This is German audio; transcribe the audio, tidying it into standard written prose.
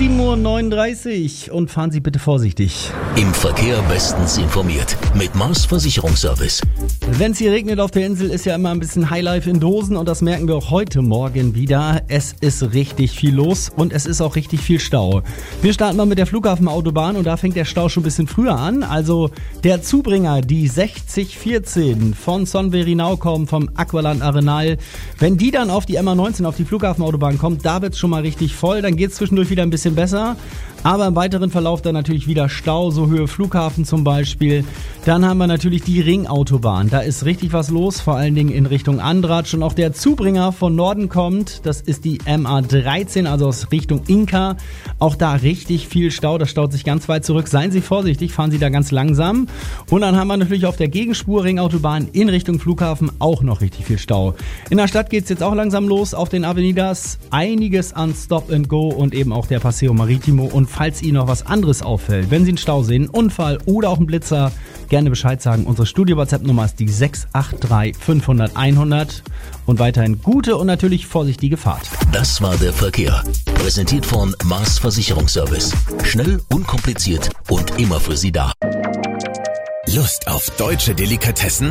7:39 Uhr und fahren Sie bitte vorsichtig. Im Verkehr bestens informiert mit Mars Versicherungsservice. Wenn es hier regnet auf der Insel, ist ja immer ein bisschen Highlife in Dosen und das merken wir auch heute Morgen wieder. Es ist richtig viel los und es ist auch richtig viel Stau. Wir starten mal mit der Flughafenautobahn und da fängt der Stau schon ein bisschen früher an. Also der Zubringer, die 6014 von Son-Verinau kommen, vom Aqualand Arenal. Wenn die dann auf die MA19, auf die Flughafenautobahn kommt, da wird es schon mal richtig voll. Dann geht es zwischendurch wieder ein bisschen besser. Aber im weiteren Verlauf dann natürlich wieder Stau, so Höhe Flughafen zum Beispiel. Dann haben wir natürlich die Ringautobahn. Da ist richtig was los, vor allen Dingen in Richtung Andratsch. Und auch der Zubringer von Norden kommt, das ist die MA13, also aus Richtung Inka. Auch da richtig viel Stau, das staut sich ganz weit zurück. Seien Sie vorsichtig, fahren Sie da ganz langsam. Und dann haben wir natürlich auf der Gegenspur Ringautobahn in Richtung Flughafen auch noch richtig viel Stau. In der Stadt geht es jetzt auch langsam los, auf den Avenidas. Einiges an Stop and Go und eben auch der Paseo Maritimo. Und falls Ihnen noch was anderes auffällt, wenn Sie einen Stau sehen, einen Unfall oder auch einen Blitzer, gerne Bescheid sagen. Unsere Studio-WhatsApp-Nummer ist die 683 500 100 und weiterhin gute und natürlich vorsichtige Fahrt. Das war der Verkehr. Präsentiert von Mars Versicherungsservice. Schnell, unkompliziert und immer für Sie da. Lust auf deutsche Delikatessen?